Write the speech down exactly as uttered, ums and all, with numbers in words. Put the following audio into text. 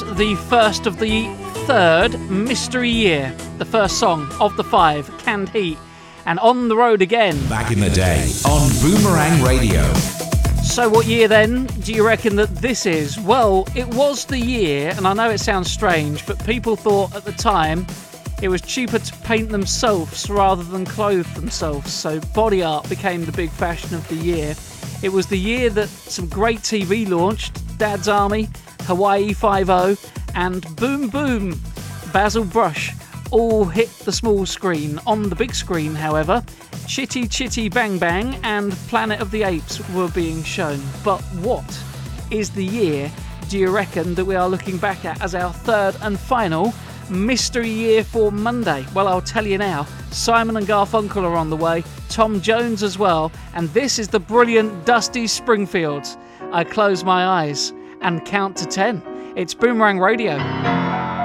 the first of the third mystery year, the first song of the five, Canned Heat, and On the Road Again. Back in the day on Boomerang Radio. So what year then do you reckon that this is? Well, it was the year, and I know it sounds strange, but people thought at the time it was cheaper to paint themselves rather than clothe themselves, so body art became the big fashion of the year. It was the year that some great T V launched, Dad's Army, Hawaii Five-O, and Boom Boom, Basil Brush, all hit the small screen. On the big screen, however, Chitty Chitty Bang Bang and Planet of the Apes were being shown. But what is the year, do you reckon, that we are looking back at as our third and final mystery year for Monday? Well, I'll tell you now. Simon and Garfunkel are on the way, Tom Jones as well, and this is the brilliant Dusty Springfield. I close my eyes and count to ten. It's Boomerang Radio.